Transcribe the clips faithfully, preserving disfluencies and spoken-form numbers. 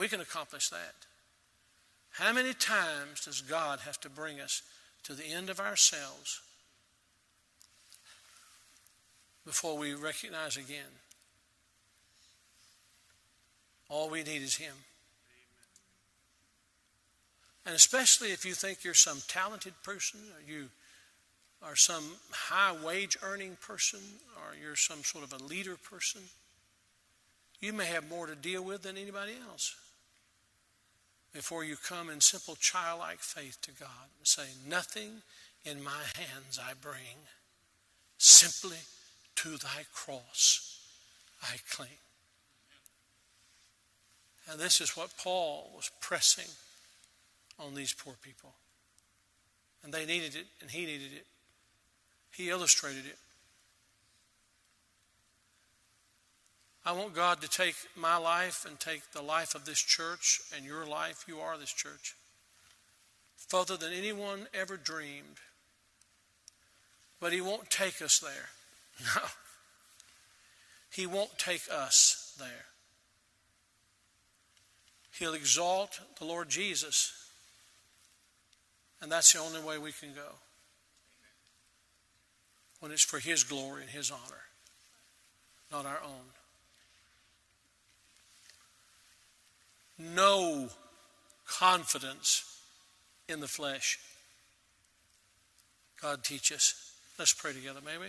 can accomplish that. How many times does God have to bring us to the end of ourselves before we recognize again? All we need is Him. And especially if you think you're some talented person, or you are some high wage earning person, or you're some sort of a leader person, you may have more to deal with than anybody else before you come in simple childlike faith to God and say, nothing in my hands I bring, simply to thy cross I cling. And this is what Paul was pressing on these poor people. And they needed it, and he needed it. He illustrated it. I want God to take my life and take the life of this church and your life. You are this church. Further than anyone ever dreamed. But He won't take us there. No. He won't take us there. He'll exalt the Lord Jesus. And that's the only way we can go. When it's for His glory and His honor, not our own. No confidence in the flesh. God teach us. Let's pray together, may we?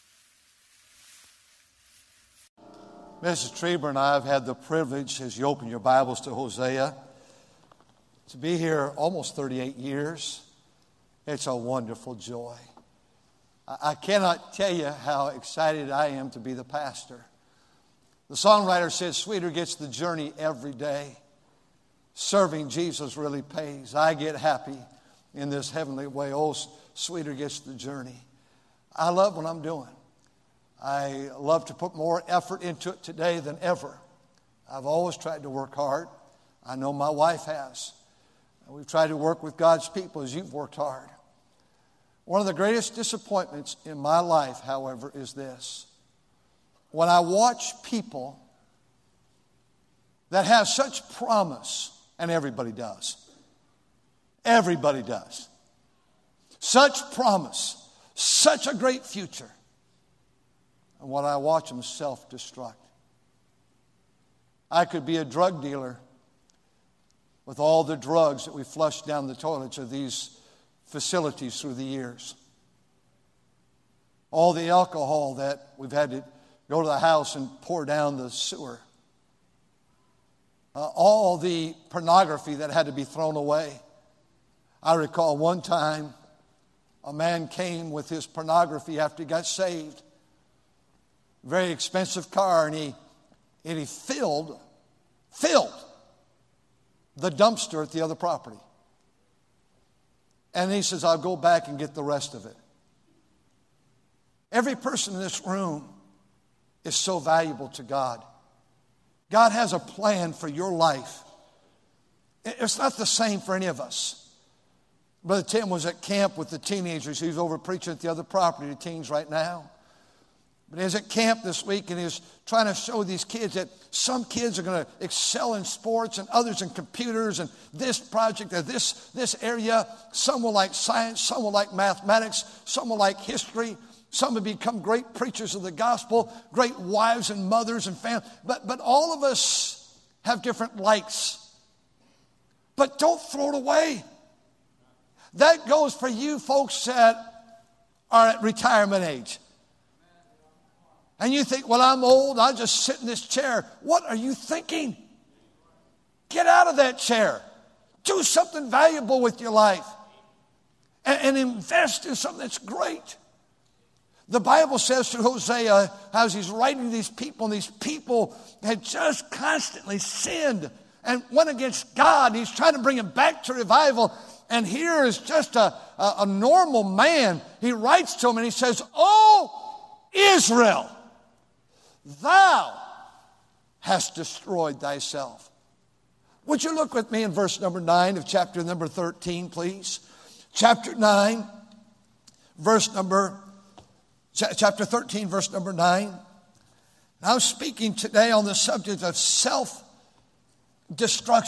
Missus Trieber and I have had the privilege, as you open your Bibles to Hosea, to be here almost thirty-eight years. It's a wonderful joy. I cannot tell you how excited I am to be the pastor. The songwriter says, sweeter gets the journey every day. Serving Jesus really pays. I get happy in this heavenly way. Oh, sweeter gets the journey. I love what I'm doing. I love to put more effort into it today than ever. I've always tried to work hard. I know my wife has. We've tried to work with God's people as you've worked hard. One of the greatest disappointments in my life, however, is this. When I watch people that have such promise, and everybody does. Everybody does. Such promise, such a great future. And when I watch them self-destruct. I could be a drug dealer with all the drugs that we flush down the toilets of these facilities through the years. All the alcohol that we've had to go to the house and pour down the sewer. Uh, all the pornography that had to be thrown away. I recall one time a man came with his pornography after he got saved. Very expensive car, and he and he filled, filled the dumpster at the other property. And he says, I'll go back and get the rest of it. Every person in this room is so valuable to God. God has a plan for your life. It's not the same for any of us. Brother Tim was at camp with the teenagers. He's over preaching at the other property, the teens right now. But he was at camp this week, and he was trying to show these kids that some kids are going to excel in sports and others in computers and this project or this, this area. Some will like science, some will like mathematics, some will like history. Some will become great preachers of the gospel, great wives and mothers and family. But, but all of us have different likes. But don't throw it away. That goes for you folks that are at retirement age. And you think, well, I'm old, I'll just sit in this chair. What are you thinking? Get out of that chair. Do something valuable with your life. And, and invest in something that's great. The Bible says through Hosea, as he's writing to these people, and these people had just constantly sinned and went against God. And he's trying to bring them back to revival. And here is just a, a, a normal man. He writes to them and he says, "Oh, Israel, thou hast destroyed thyself." Would you look with me in verse number nine of chapter number thirteen, please? Chapter nine, verse number, chapter thirteen, verse number nine. Now, speaking today on the subject of self-destruction.